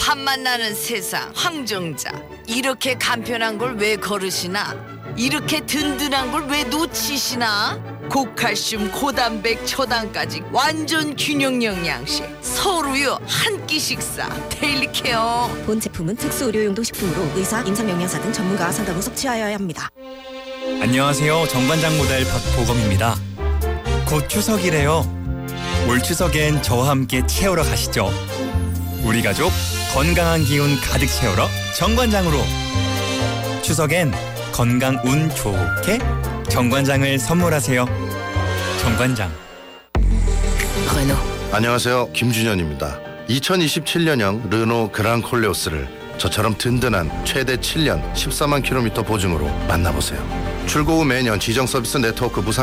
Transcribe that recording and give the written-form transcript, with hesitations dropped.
한만 나는 세상 황정자. 이렇게 간편한 걸 왜 거르시나? 이렇게 든든한 걸 왜 놓치시나? 고칼슘, 고단백, 초당까지 완전 균형 영양식. 서울우유 한 끼 식사. 데일리케어. 본 제품은 특수 의료용도 식품으로 의사, 임상영양사 등 전문가와 상담 후 섭취하여야 합니다. 안녕하세요. 정관장 모델 박보검입니다. 곧 추석이래요. 올 추석엔 저와 함께 채우러 가시죠. 우리 가족 건강한 기운 가득 채우러 정관장으로. 추석엔 건강 운 좋게 정관장을 선물하세요. 정관장. 르노. 안녕하세요. 김준현입니다. 2027년형 르노 그랑 콜레오스를 저처럼 든든한 최대 7년 14만 킬로미터 보증으로 만나보세요. 출고 후 매년 지정 서비스 네트워크 무상